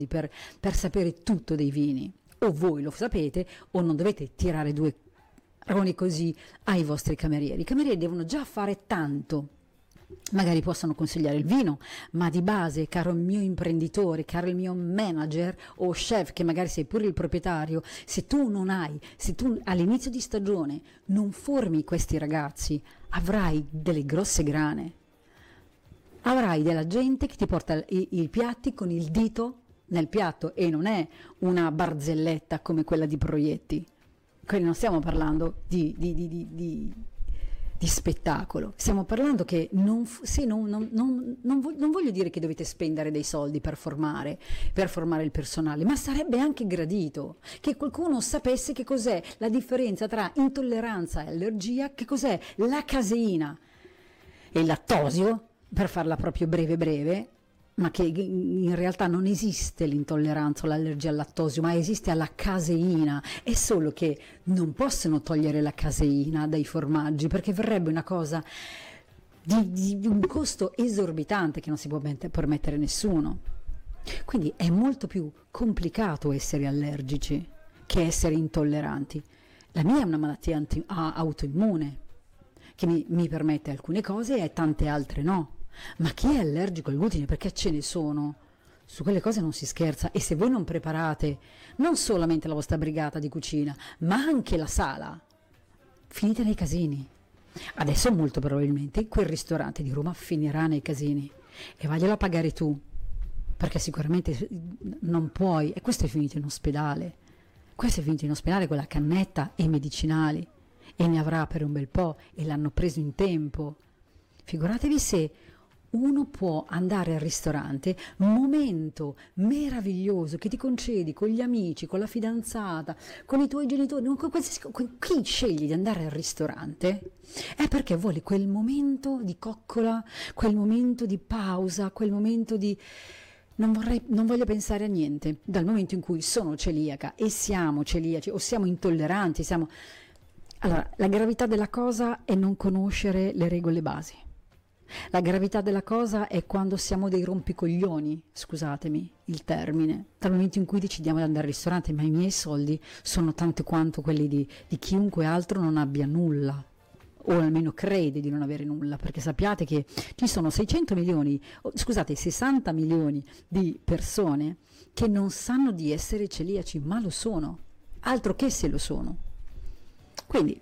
per sapere tutto dei vini. O voi lo sapete o non dovete tirare due paragoni così ai vostri camerieri. I camerieri devono già fare tanto. Magari possono consigliare il vino, ma di base, caro mio imprenditore, caro il mio manager o chef, che magari sei pure il proprietario, se tu all'inizio di stagione non formi questi ragazzi, avrai delle grosse grane. Avrai della gente che ti porta i piatti con il dito nel piatto e non è una barzelletta come quella di Proietti. Quindi non stiamo parlando di spettacolo, stiamo parlando che non voglio dire che dovete spendere dei soldi per formare il personale, ma sarebbe anche gradito che qualcuno sapesse che cos'è la differenza tra intolleranza e allergia, che cos'è la caseina e il lattosio, per farla proprio breve, ma che in realtà non esiste l'intolleranza o l'allergia al lattosio, ma esiste alla caseina. È solo che non possono togliere la caseina dai formaggi, perché verrebbe una cosa di un costo esorbitante che non si può permettere nessuno. Quindi è molto più complicato essere allergici che essere intolleranti. La mia è una malattia autoimmune che mi permette alcune cose e tante altre no. Ma chi è allergico al glutine, perché ce ne sono, su quelle cose non si scherza. E se voi non preparate non solamente la vostra brigata di cucina, ma anche la sala, finite nei casini. Adesso molto probabilmente quel ristorante di Roma finirà nei casini e vaglielo a pagare tu, perché sicuramente non puoi. E questo è finito in ospedale, con la cannetta e i medicinali, e ne avrà per un bel po', e l'hanno preso in tempo. Figuratevi se uno può andare al ristorante, momento meraviglioso che ti concedi con gli amici, con la fidanzata, con i tuoi genitori, con chi scegli di andare al ristorante è perché vuole quel momento di coccola, quel momento di pausa, quel momento di non voglio pensare a niente. Dal momento in cui sono celiaca e siamo celiaci o siamo intolleranti, allora, la gravità della cosa è non conoscere le regole basi. La gravità della cosa è quando siamo dei rompicoglioni, scusatemi il termine, dal momento in cui decidiamo di andare al ristorante, ma i miei soldi sono tanto quanto quelli di chiunque altro non abbia nulla, o almeno crede di non avere nulla, perché sappiate che ci sono 60 milioni di persone che non sanno di essere celiaci, ma lo sono, altro che se lo sono. Quindi,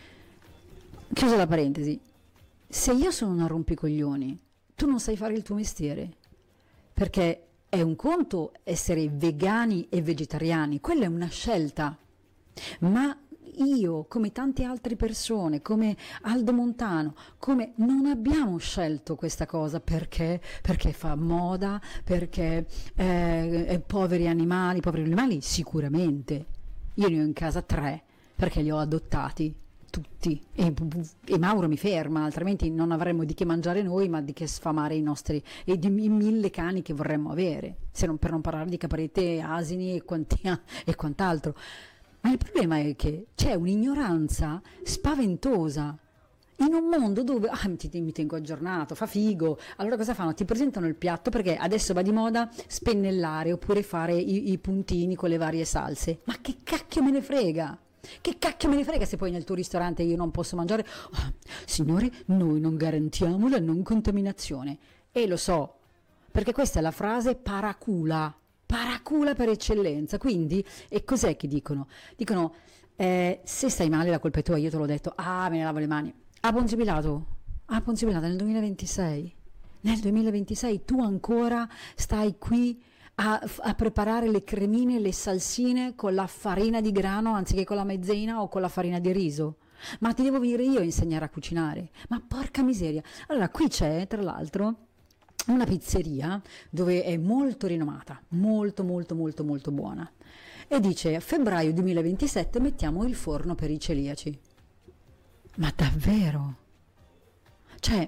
chiusa la parentesi, se io sono una rompicoglioni, tu non sai fare il tuo mestiere, perché è un conto essere vegani e vegetariani, quella è una scelta, ma io, come tante altre persone, come Aldo Montano, non abbiamo scelto questa cosa perché fa moda, perché poveri animali sicuramente, io ne ho in casa 3, perché li ho adottati tutti e Mauro mi ferma, altrimenti non avremmo di che mangiare noi, ma di che sfamare i nostri e di 1000 cani che vorremmo avere, per non parlare di caprette, asini e quant'altro. Ma il problema è che c'è un'ignoranza spaventosa in un mondo dove mi tengo aggiornato, fa figo. Allora cosa fanno? Ti presentano il piatto perché adesso va di moda spennellare oppure fare i puntini con le varie salse. Ma che cacchio me ne frega? Che cacchio me ne frega se poi nel tuo ristorante io non posso mangiare? Signore, noi non garantiamo la non contaminazione. E lo so, perché questa è la frase paracula per eccellenza. Quindi, e cos'è che dicono? Dicono, se stai male la colpa è tua, io te l'ho detto, me ne lavo le mani. A Ponzio Pilato nel 2026. Nel 2026 tu ancora stai qui a preparare le cremine, le salsine con la farina di grano anziché con la maizena o con la farina di riso. Ma ti devo venire io a insegnare a cucinare? Ma porca miseria. Allora, qui c'è, tra l'altro, una pizzeria dove è molto rinomata, molto buona. E dice, a febbraio 2027 mettiamo il forno per i celiaci. Ma davvero? Cioè,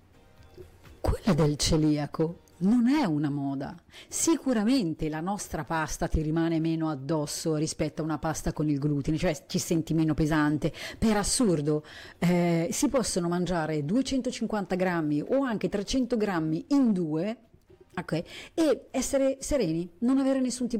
quella del celiaco non è una moda. Sicuramente la nostra pasta ti rimane meno addosso rispetto a una pasta con il glutine, cioè ci senti meno pesante. Per assurdo, si possono mangiare 250 grammi o anche 300 grammi in 2 ok? E essere sereni, non avere nessun tipo